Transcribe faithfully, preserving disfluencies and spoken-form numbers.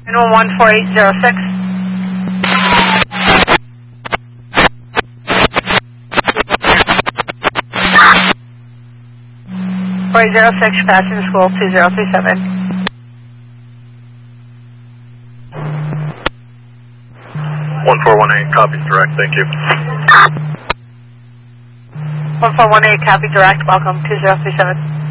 nine one one four eight zero six. four eight zero six, passing the school two zero three seven. one four one eight, copy direct, thank you. one four one eight, copy direct, welcome two zero three seven.